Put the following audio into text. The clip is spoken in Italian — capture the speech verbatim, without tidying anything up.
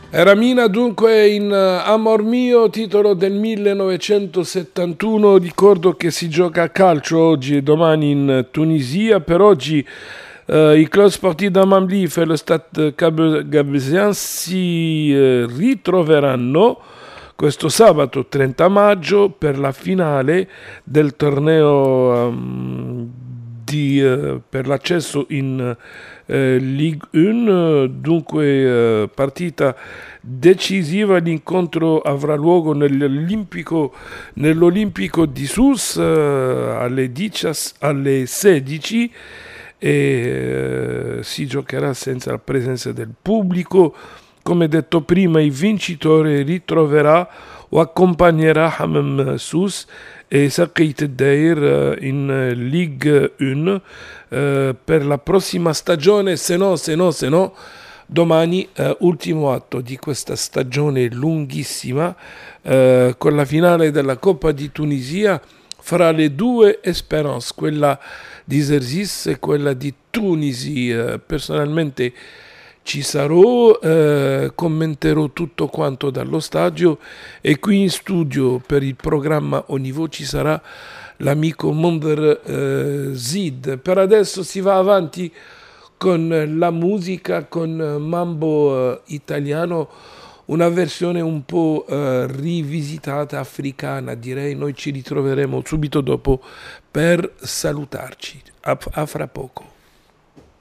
Era Mina dunque in uh, Amor Mio, titolo del millenovecentosettantuno. Ricordo che si gioca a calcio oggi e domani in Tunisia. Per oggi uh, i club sportivi d'Amamlif e lo Stade Gabesien si uh, ritroveranno questo sabato trenta maggio per la finale del torneo um, di, uh, per l'accesso in eh, Ligue uno, dunque eh, partita decisiva. L'incontro avrà luogo nell'Olimpico, nell'Olimpico di Sus eh, alle, dicias, alle sedici e eh, si giocherà senza la presenza del pubblico. Come detto prima, il vincitore ritroverà o accompagnerà Hamem Sus e Sakit Deir in Ligue uno eh, per la prossima stagione. Se no, se no, se no, domani eh, ultimo atto di questa stagione lunghissima eh, con la finale della Coppa di Tunisia fra le due Espérance, quella di Zerzis e quella di Tunisi. Eh, personalmente ci sarò, eh, commenterò tutto quanto dallo stadio e qui in studio per il programma Onivo ci sarà l'amico Monder eh, Zid. Per adesso si va avanti con la musica, con mambo eh, italiano, una versione un po' eh, rivisitata, africana direi. Noi ci ritroveremo subito dopo per salutarci. A, a fra poco.